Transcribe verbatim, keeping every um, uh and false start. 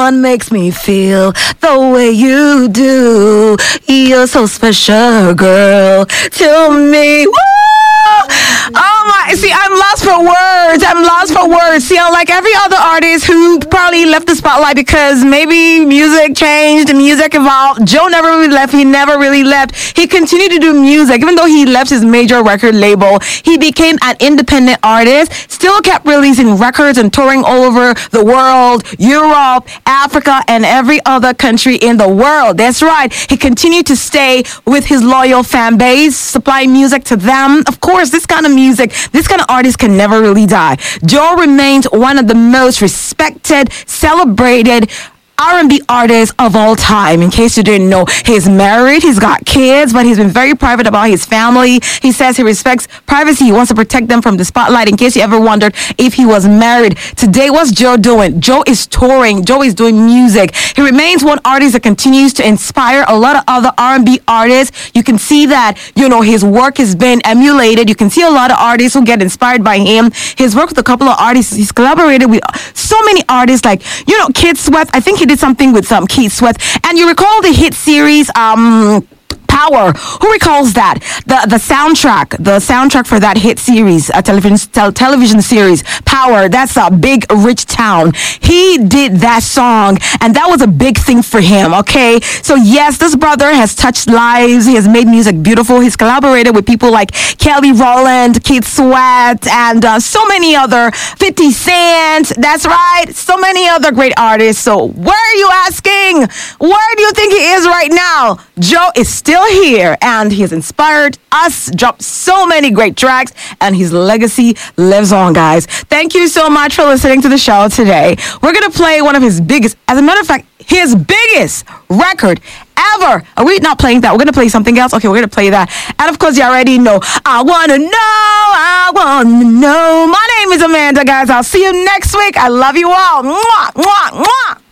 one makes me feel the way you do. You're so special, girl, to me. Woo! Oh my, see, I'm lost for words. I'm lost for words. See, unlike every other artist who probably left the spotlight because maybe music changed and music evolved, Joe never really left. He never really left. He continued to do music. Even though he left his major record label, he became an independent artist, still kept releasing records and touring all over the world, Europe, Africa, and every other country in the world. That's right. He continued to stay with his loyal fan base, supply music to them. Of course, this kind of music, this kind of artist can never really die. Joe remains one of the most respected, celebrated R and B artist of all time. In case you didn't know, he's married, he's got kids, but he's been very private about his family. He says he respects privacy. He wants to protect them from the spotlight. In case you ever wondered if he was married. Today, what's Joe doing? Joe is touring. Joe is doing music. He remains one artist that continues to inspire a lot of other R and B artists. You can see that, you know, his work has been emulated. You can see a lot of artists who get inspired by him. He's worked with a couple of artists. He's collaborated with so many artists like, you know, Keith Sweat. I think he did something with um, Keith Sweat. And you recall the hit series, um... Power. Who recalls that? The the soundtrack, the soundtrack for that hit series, a television tel- television series, Power. That's a big rich town. He did that song, and that was a big thing for him. Okay, so yes, this brother has touched lives. He has made music beautiful. He's collaborated with people like Kelly Rowland, Keith Sweat, and uh, so many other fifty Cent. That's right, so many other great artists. So where are you asking? Where do you think he is right now? Joe is still here, and he has inspired us, dropped so many great tracks, and his legacy lives on, guys. Thank you so much for listening to the show today. We're gonna play one of his biggest, as a matter of fact, his biggest record ever. Are we not playing that? We're gonna play something else. Okay, we're gonna play that. And of course, you already know. I wanna know. I wanna know. My name is Amanda, guys. I'll see you next week. I love you all. Mwah, mwah, mwah.